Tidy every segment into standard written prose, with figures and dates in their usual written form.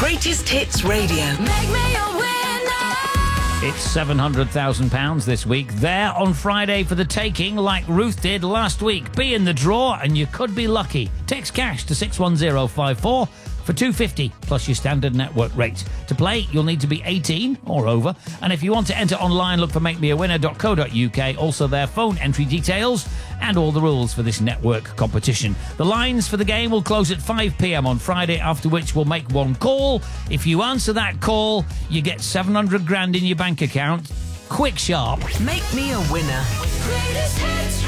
Greatest Hits Radio. Make me a winner. It's £700,000 this week. There on Friday for the taking, like Ruth did last week. Be in the draw and you could be lucky. Text cash to 61054 for $2.50 plus your standard network rate. To play, you'll need to be 18 or over. And if you want to enter online, look for makemeawinner.co.uk. Also their phone entry details and all the rules for this network competition. The lines for the game will close at 5 p.m. on Friday, after which we'll make one call. If you answer that call, you get 700 grand in your bank account. Quick, sharp. Make me a winner. Greatest Hits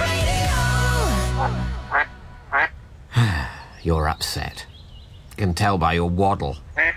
Radio. You're upset. Can tell by your waddle.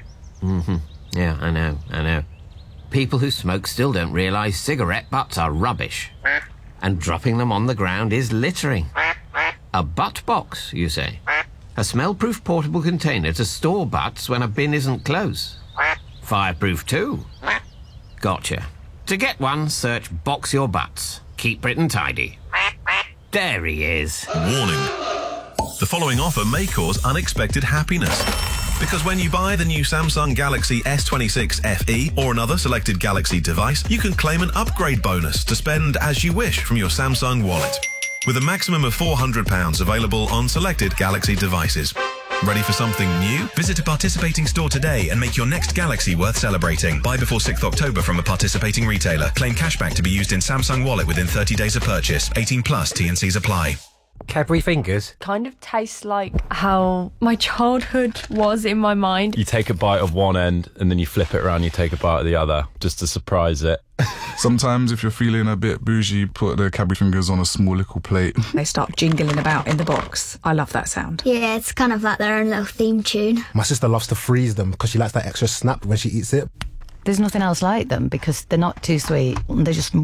Yeah, I know. People who smoke still don't realise cigarette butts are rubbish. And dropping them on the ground is littering. A butt box, you say? A smell-proof portable container to store butts when a bin isn't close. Fireproof too. Gotcha. To get one, search Box Your Butts. Keep Britain tidy. There he is. Warning. The following offer may cause unexpected happiness. Because when you buy the new Samsung Galaxy S26 FE or another selected Galaxy device, you can claim an upgrade bonus to spend as you wish from your Samsung wallet. With a maximum of £400 available on selected Galaxy devices. Ready for something new? Visit a participating store today and make your next Galaxy worth celebrating. Buy before 6th October from a participating retailer. Claim cashback to be used in Samsung Wallet within 30 days of purchase. 18 plus T&Cs apply. Cadbury Fingers? Kind of tastes like how my childhood was in my mind. You take a bite of one end and then you flip it around, you take a bite of the other, just to surprise it. Sometimes if you're feeling a bit bougie, put the Cadbury Fingers on a small little plate. They start jingling about in the box. I love that sound. Yeah, it's kind of like their own little theme tune. My sister loves to freeze them because she likes that extra snap when she eats it. There's nothing else like them because they're not too sweet. They're just...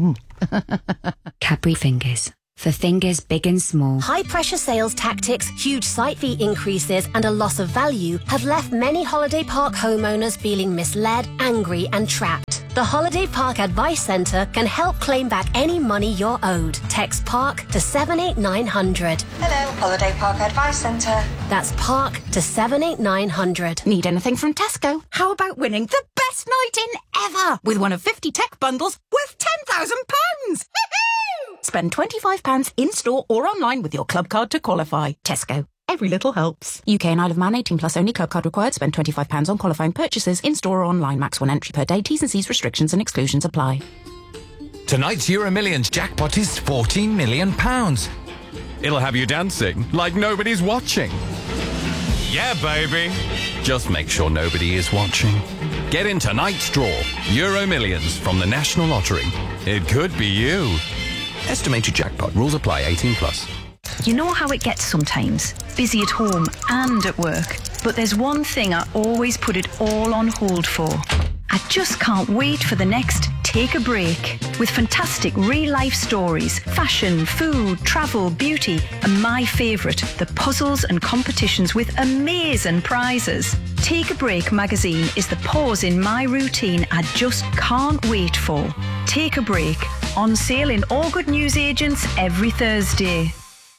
Cadbury Fingers. For fingers big and small. High-pressure sales tactics, huge site fee increases and a loss of value have left many holiday park homeowners feeling misled, angry and trapped. The Holiday Park Advice Centre can help claim back any money you're owed. Text PARK to 78900. Hello, Holiday Park Advice Centre. That's PARK to 78900. Need anything from Tesco? How about winning the best night in ever with one of 50 tech bundles worth £10,000? Spend £25 in-store or online with your club card to qualify. Tesco. Every little helps. UK and Isle of Man, 18 plus only. Club card required. Spend £25 on qualifying purchases in-store or online. Max 1 entry per day. T's and C's restrictions and exclusions apply. Tonight's Euro Millions jackpot is £14 million. It'll have you dancing like nobody's watching. Yeah, baby. Just make sure nobody is watching. Get in tonight's draw. Euro Millions from the National Lottery. It could be you. Estimated jackpot. Rules apply. 18 plus. You know how it gets sometimes, busy at home and at work, but there's one thing I always put it all on hold for. I just can't wait for the next Take a Break. With fantastic real-life stories, fashion, food, travel, beauty, and my favourite, the puzzles and competitions with amazing prizes. Take a Break magazine is the pause in my routine I just can't wait for. Take a Break, on sale in all good newsagents every Thursday.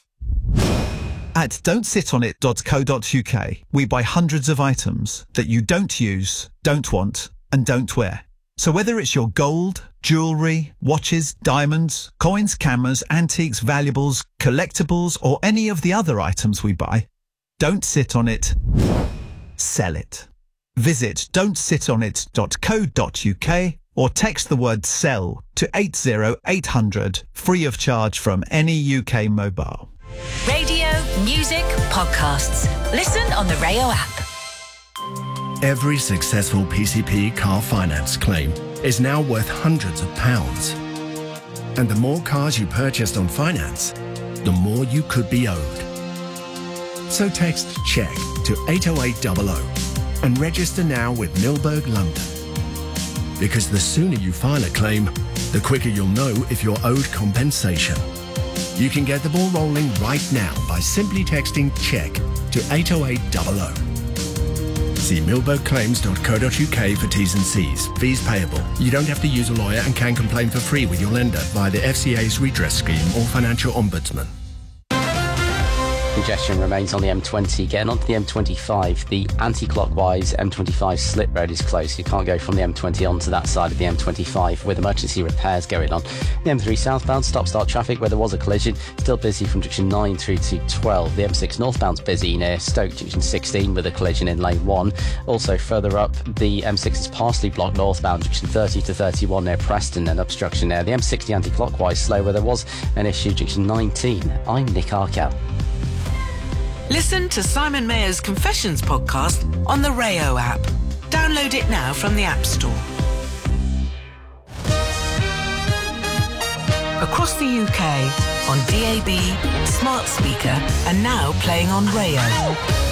At don'tsitonit.co.uk, we buy hundreds of items that you don't use, don't want, and don't wear. So whether it's your gold, jewellery, watches, diamonds, coins, cameras, antiques, valuables, collectibles, or any of the other items we buy, don't sit on it, sell it. Visit don'tsitonit.co.uk or text the word SELL to 80800, free of charge from any UK mobile. Radio, music, podcasts. Listen on the Rayo app. Every successful PCP car finance claim is now worth hundreds of pounds. And the more cars you purchased on finance, the more you could be owed. So text CHECK to 80800 and register now with Milberg London. Because the sooner you file a claim, the quicker you'll know if you're owed compensation. You can get the ball rolling right now by simply texting CHECK to 80800. See milbergclaims.co.uk for T's and C's. Fees payable. You don't have to use a lawyer and can complain for free with your lender via the FCA's redress scheme or financial ombudsman. Congestion remains on the M20. Getting onto the M25, the anti-clockwise M25 slip road is closed. You can't go from the M20 onto that side of the M25 with emergency repairs going on. The M3 southbound stop-start traffic where there was a collision, still busy from junction 9 through to 12. The M6 northbound's busy near Stoke junction 16 with a collision in lane 1. Also further up, the M6 is partially blocked northbound junction 30 to 31 near Preston and obstruction there. The M60 anti-clockwise slow where there was an issue junction 19. I'm Nick Arkell. Listen to Simon Mayer's Confessions podcast on the Rayo app. Download it now from the App Store. Across the UK, on DAB, smart speaker, and now playing on Rayo.